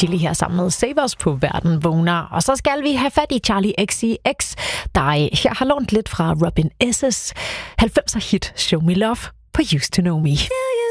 Chili her sammen med Save Us på Verden Vågner. Og så skal vi have fat i Charli XCX, der her har lånt lidt fra Robin S.'s 90'er hit Show Me Love på Used to Know Me.